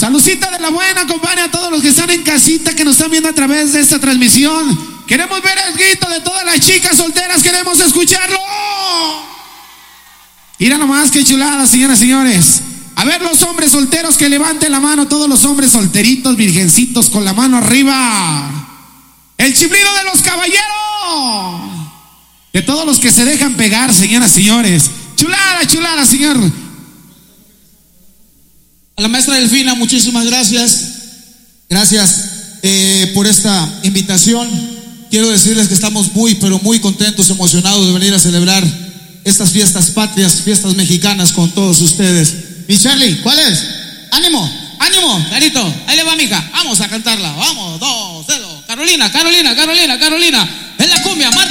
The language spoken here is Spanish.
Saludcita de la buena, compadre, a todos los que están en casita, que nos están viendo a través de esta transmisión. Queremos ver el grito de todas las chicas solteras, queremos escucharlo. Mira nomás qué chulada, señoras y señores. A ver los hombres solteros que levanten la mano, todos los hombres solteritos, virgencitos, con la mano arriba. El chiflido de los caballeros. De todos los que se dejan pegar, señoras y señores. Chulada, chulada, señor. A la maestra Delfina, muchísimas gracias. Gracias por esta invitación. Quiero decirles que estamos muy, pero muy contentos, emocionados de venir a celebrar estas fiestas patrias, fiestas mexicanas con todos ustedes. Mi Charlie, ¿cuál es? ¡Ánimo! ¡Ánimo! Carito, ahí le va, mija. Vamos a cantarla. Vamos, 2, 0. Carolina, Carolina, Carolina, Carolina. En la cumbia, mata.